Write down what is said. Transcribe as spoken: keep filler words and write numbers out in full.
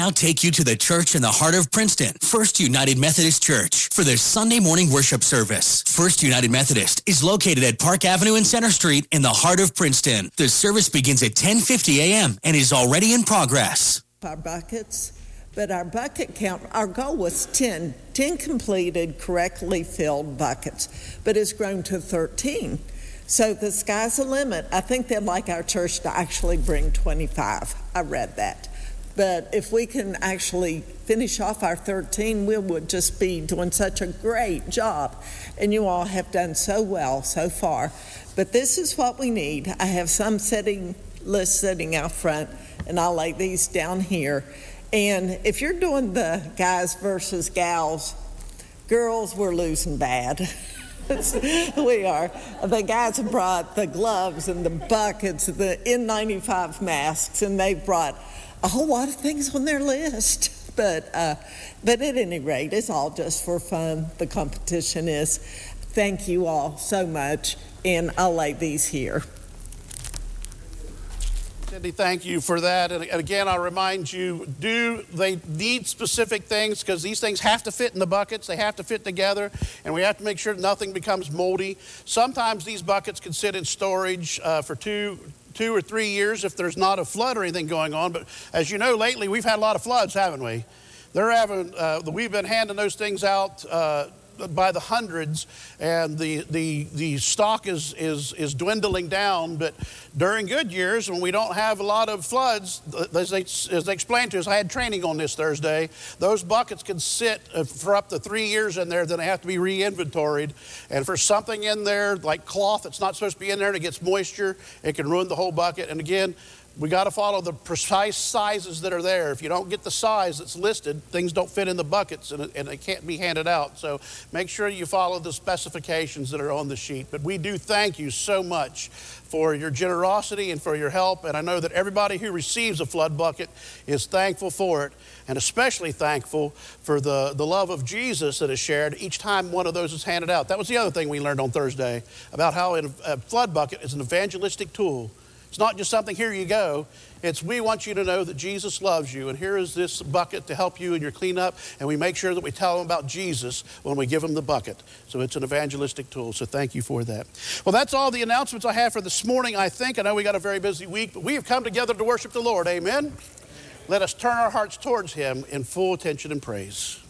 now take you to the church in the heart of Princeton, First United Methodist Church, for their Sunday morning worship service. First United Methodist is located at Park Avenue and Center Street in the heart of Princeton. The service begins at ten fifty a.m. and is already in progress. Our buckets, but our bucket count, our goal was ten, ten completed, correctly filled buckets, but it's grown to thirteen. So the sky's the limit. I think they'd like our church to actually bring twenty-five. I read that. But if we can actually finish off our thirteen, we would just be doing such a great job. And you all have done so well so far. But this is what we need. I have some sitting list sitting out front, and I'll lay these down here. And if you're doing the guys versus gals, girls, we're losing bad. We are. The guys have brought the gloves and the buckets, the N ninety-five masks, and they've brought a whole lot of things on their list. But, uh, but at any rate, it's all just for fun. The competition is. Thank you all so much, and I'll lay these here. Cindy, thank you for that. And again, I'll remind you, do they need specific things? Because these things have to fit in the buckets. They have to fit together, and we have to make sure nothing becomes moldy. Sometimes these buckets can sit in storage uh, for two, two or three years if there's not a flood or anything going on. But as you know, lately we've had a lot of floods, haven't we? They're having, uh, we've been handing those things out uh, by the hundreds, and the the the stock is is is dwindling down. But during good years, when we don't have a lot of floods, as they, as they explained to us, I had training on this Thursday, those buckets can sit for up to three years in there, then they have to be re-inventoried. And for something in there like cloth that's not supposed to be in there and it gets moisture, it can ruin the whole bucket. And again, we got to follow the precise sizes that are there. If you don't get the size that's listed, things don't fit in the buckets, and, it, and it can't be handed out. So make sure you follow the specifications that are on the sheet. But we do thank you so much for your generosity and for your help. And I know that everybody who receives a flood bucket is thankful for it, and especially thankful for the, the love of Jesus that is shared each time one of those is handed out. That was the other thing we learned on Thursday, about how a flood bucket is an evangelistic tool. It's not just something, here you go. It's, we want you to know that Jesus loves you, and here is this bucket to help you in your cleanup, and we make sure that we tell them about Jesus when we give them the bucket. So it's an evangelistic tool, so thank you for that. Well, that's all the announcements I have for this morning, I think. I know we got a very busy week, but we have come together to worship the Lord, amen? Let us turn our hearts towards him in full attention and praise.